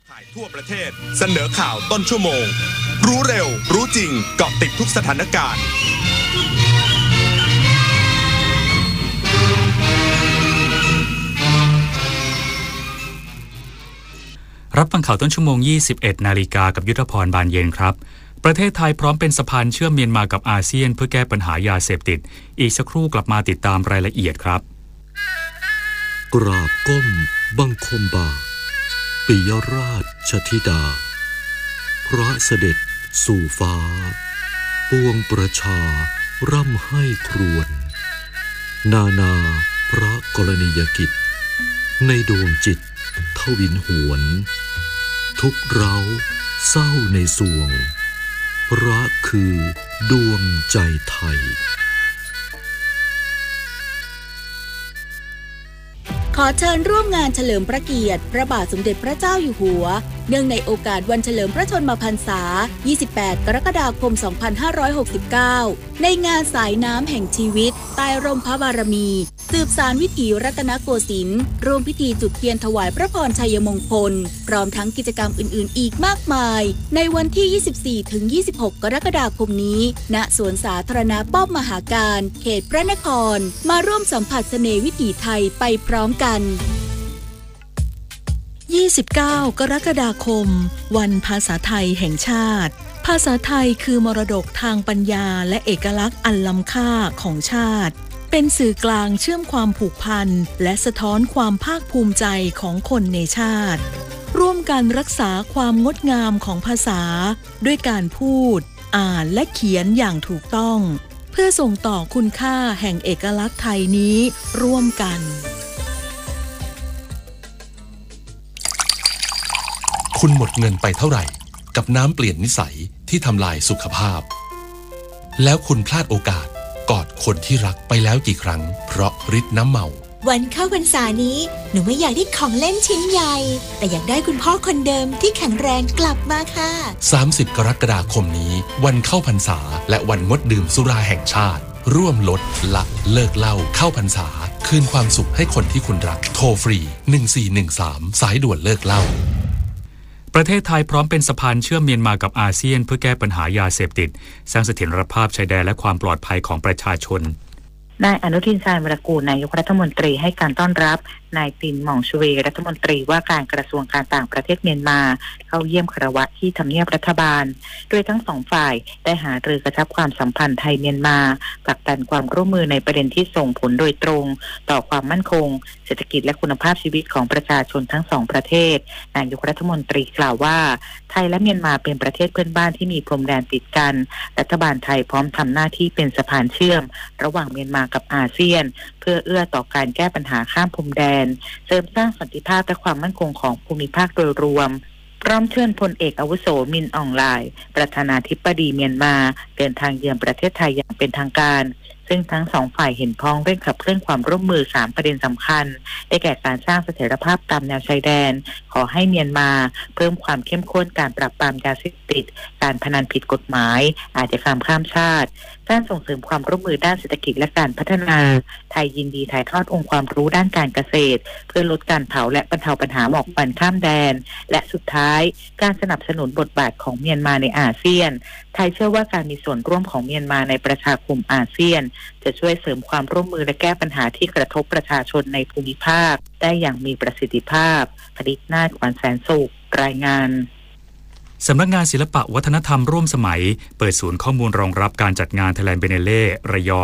ถ่ายทั่วประเทศเสนอข่าวต้นชั่วโมงรู้เร็วรู้จริงเกาะติดทุกสถานการณ์รับฟังข่าวต้นชั่วโมง 21 นาฬิกากับยุทธพรบานเย็นครับประเทศไทยพร้อมเป็นสะพานเชื่อมเมียนมากับอาเซียนเพื่อแก้ปัญหายาเสพติดอีกสักครู่กลับมาติดตามรายละเอียดครับกราบก้มบังคมบาทปิยราชธิดาพระเสด็จสู่ฟ้าปวงประชาร่ำให้ครวญนานาพระกรณียกิจในดวงจิตทวินหวนทุกเราเศร้าในสวงพระคือดวงใจไทยขอเชิญร่วมงานเฉลิมพระเกียรติพระบาทสมเด็จพระเจ้าอยู่หัวเนื่องในโอกาสวันเฉลิมพระชนมพรรษา 28 กรกฎาคม 2569 ในงานสายน้ำแห่งชีวิตใต้ร่มพระบารมีสืบสานวิถีรัตนโกสินทร์ร่วมพิธีจุดเทียนถวายพระพรชัยมงคลพร้อมทั้งกิจกรรมอื่นๆอีกมากมายในวันที่ 24-26 กรกฎาคมนี้ณสวนสาธารณะป้อมมหาการเขตพระนครมาร่วมสัมผัสเสน่ห์วิถีไทยไปพร้อมกัน 29 กรกฎาคมวันภาษาไทยแห่งชาติภาษาไทยคือมรดกทางปัญญาและเอกลักษณ์อันล้ำค่าของชาติเป็นสื่อกลางเชื่อมความผูกพันและสะท้อนความภาคภูมิใจของคนในชาติร่วมกันรักษาความงดงามของภาษาด้วยการพูดอ่านและเขียนอย่างถูกต้องเพื่อส่งต่อคุณค่าแห่งเอกลักษณ์ไทยนี้ร่วมกันคุณหมดเงินไปเท่าไหร่กับน้ำเปลี่ยนนิสัยที่ทำลายสุขภาพแล้วคุณพลาดโอกาสกอดคนที่รักไปแล้วกี่ครั้งเพราะฤทธิ์น้ำเมาวันเข้าพรรษานี้หนูไม่อยากได้ของเล่นชิ้นใหญ่แต่อยากได้คุณพ่อคนเดิมที่แข็งแรงกลับมาค่ะ 30 กรกฎาคมนี้วันเข้าพรรษาและวันงดดื่มสุราแห่งชาติร่วมลดละเลิกเหล้าเข้าพรรษาคืนความสุขให้คนที่คุณรักโทรฟรี1413สายด่วนเลิกเหล้าประเทศไทยพร้อมเป็นสะพานเชื่อมเมียนมากับอาเซียนเพื่อแก้ปัญหายาเสพติดสร้างเสถียรภาพชายแดนและความปลอดภัยของประชาชนนายอนุทินชาญวิรากูลนายกรัฐมนตรีให้การต้อนรับนายตินหม่องชเวรัฐมนตรีว่าการกระทรวงการต่างประเทศเมียนมาเข้าเยี่ยมคารวะที่ทำเนียบรัฐบาลโดยทั้งสองฝ่ายได้หารือกระชับความสัมพันธ์ไทยเมียนมาผลักดันความร่วมมือในประเด็นที่ส่งผลโดยตรงต่อความมั่นคงเศรษฐกิจและคุณภาพชีวิตของประชาชนทั้งสองประเทศนายกรัฐมนตรีกล่าวว่าไทยและเมียนมาเป็นประเทศเพื่อนบ้านที่มีพรมแดนติดกันรัฐบาลไทยพร้อมทำหน้าที่เป็นสะพานเชื่อมระหว่างเมียนมากับอาเซียนเพื่อเอื้อต่อการแก้ปัญหาข้ามพรมแดนเสริมสร้างสันติภาพและความมั่นคงของภูมิภาคโดยรวมพร้อมเชิญพลเอกอาวุโสมินอองไลน์ประธานาธิบดีเมียนมาเดินทางเยือนประเทศไทยอย่างเป็นทางการซึ่งทั้งสองฝ่ายเห็นพ้องเร่งขับเคลื่อนความร่วมมือ3ประเด็นสำคัญได้แก่การสร้างเสถียรภาพตามแนวชายแดนขอให้เมียนมาเพิ่มความเข้มข้นการปราบปรามยาเสพติดการพนันผิดกฎหมายอาชญากรรมข้ามชาติการส่งเสริมความร่วมมือด้านเศรษฐกิจและการพัฒนาไทยยินดีถ่ายทอดองค์ความรู้ด้านการเกษตรเพื่อลดการเผาและบรรเทาปัญหาหมอกควันข้ามแดนและสุดท้ายการสนับสนุนบทบาทของเมียนมาในอาเซียนไทยเชื่อว่าการมีส่วนร่วมของเมียนมาในประชาคมอาเซียนจะช่วยเสริมความร่วมมือและแก้ปัญหาที่กระทบประชาชนในภูมิภาคได้อย่างมีประสิทธิภาพผลิตนาถ ขวัญแสนสุขรายงานสำนักงานศิลปะวัฒนธรรมร่วมสมัยเปิดศูนย์ข้อมูลรองรับการจัดงาน Thailand Biennale ระยอง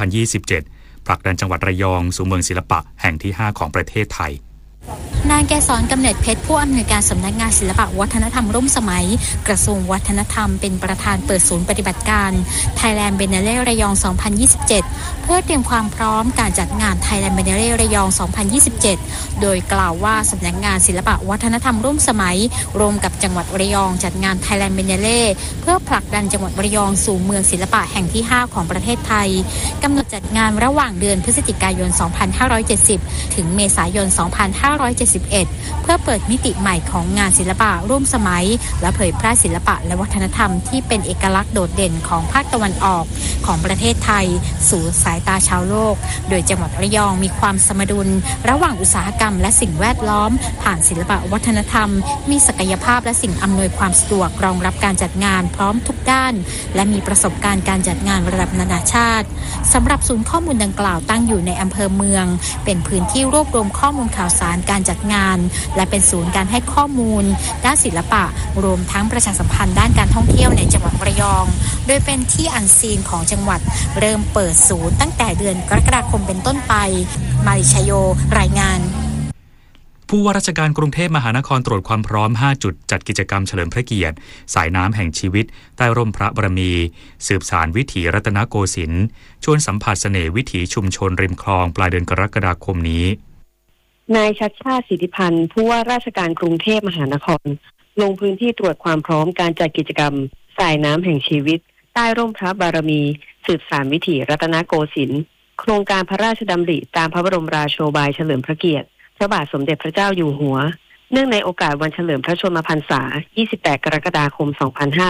2027 ผลักดันจังหวัดระยองสู่เมืองศิลปะแห่งที่ 5 ของประเทศไทยนางแกษรกำเนิดเพชรผู้อำนวยการสำนักงานศิลปะวัฒนธรรมร่วมสมัยกระทรวงวัฒนธรรมเป็นประธานเปิดศูนย์ปฏิบัติการ Thailand Biennale ระยอง 2027 เพื่อเตรียมความพร้อมการจัดงาน Thailand Biennale ระยอง 2027 โดยกล่าวว่าสำนักงานศิลปะวัฒนธรรมร่วมสมัยร่วมกับจังหวัดระยองจัดงาน Thailand Biennale เพื่อผลักดันจังหวัดระยองสู่เมืองศิลปะแห่งที่ 5 ของประเทศไทยกำหนดจัดงานระหว่างเดือนพฤศจิกายน 2570 ถึงเมษายน 2574 2561 เพื่อเปิดมิติใหม่ของงานศิลปะร่วมสมัยและเผยแพร่ศิลปะและวัฒนธรรมที่เป็นเอกลักษณ์โดดเด่นของภาคตะวันออกของประเทศไทยสู่สายตาชาวโลกโดยจังหวัดระยองมีความสมดุลระหว่างอุตสาหกรรมและสิ่งแวดล้อมผ่านศิลปะวัฒนธรรมมีศักยภาพและสิ่งอำนวยความสะดวกรองรับการจัดงานพร้อมทุกด้านและมีประสบการณ์การจัดงานระดับนานาชาติสำหรับศูนย์ข้อมูลดังกล่าวตั้งอยู่ในอำเภอเมืองเป็นพื้นที่รวบรวมข้อมูลข่าวสารการจัดงานและเป็นศูนย์การให้ข้อมูลด้านศิลปะรวมทั้งประชาสัมพันธ์ด้านการท่องเที่ยวในจังหวัดระยองโดยเป็นที่อันซีนของจังหวัดเริ่มเปิดศูนย์ตั้งแต่เดือนกรกฎาคมเป็นต้นไปมาริชโยรายงานผู้ว่าราชการกรุงเทพมหานครตรวจความพร้อม5จุดจัดกิจกรรมเฉลิมพระเกียรติสายน้ำแห่งชีวิตใต้ร่มพระบารมีสืบสานวิถีรัตนโกสินทร์ชวนสัมผัสเสน่ห์วิถีชุมชนริมคลองปลายเดือนกรกฎาคมนี้นายชัชชาติสิทธิพันธ์ผู้ว่าราชการกรุงเทพมหานครลงพื้นที่ตรวจความพร้อมการจัดกิจกรรมสายน้ำแห่งชีวิตใต้ร่มพระบารมีสืบสานวิถีรัตนโกสินทร์โครงการพระราชดำริตามพระบรมราโชบายเฉลิมพระเกียรติพระบาทสมเด็จพระเจ้าอยู่หัวเนื่องในโอกาสวันเฉลิมพระชนมพรรษา 28 กรกฎาคม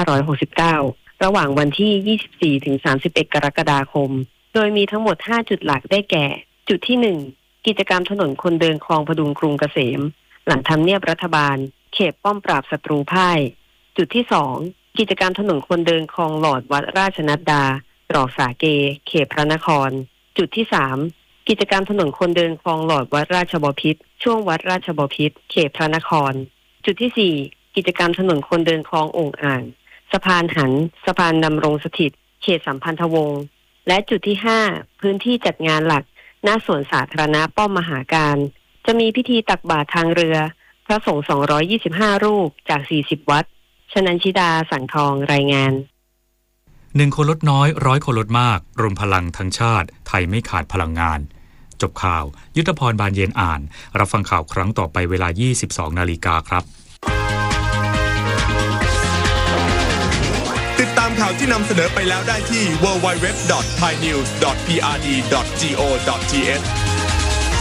2569 ระหว่างวันที่ 24 ถึง 31 กรกฎาคมโดยมีทั้งหมด 5 จุดหลักได้แก่ จุดที่ 1 กิจกรรมถนนคนเดินคลองพดุงกรุงเกษมหลังทำเนียบรัฐบาลเขตป้อมปราบศัตรูพ่ายจุดที่ 2 กิจกรรมถนนคนเดินคลองหลอดวัดราชนัดดาตรอกสาเกเขตพระนครจุดที่ 3กิจกรรมถนนคนเดินคลองหลอดวัดราชบพิตรช่วงวัดราชบพิตรเขตพระนครจุดที่ 4 กิจกรรมถนนคนเดินคลองโอ่งอ่างสะพานหันสะพานดำรงสถิตเขตสัมพันธวงศ์และจุดที่ 5 พื้นที่จัดงานหลักหน้าสวนสาธารณะป้อมมหาการจะมีพิธีตักบาตรทางเรือพระสงฆ์225รูปจาก40วัดชนันชิดาสังทองรายงาน 1 คนลดน้อย100 คนลดมากรวมพลังทั้งชาติไทยไม่ขาดพลังงานจบข่าวยุทธพรบานเย็นอ่านรับฟังข่าวครั้งต่อไปเวลา 22:00 น.ครับติดตามข่าวที่นำเสนอไปแล้วได้ที่ www.thainews.prd.go.th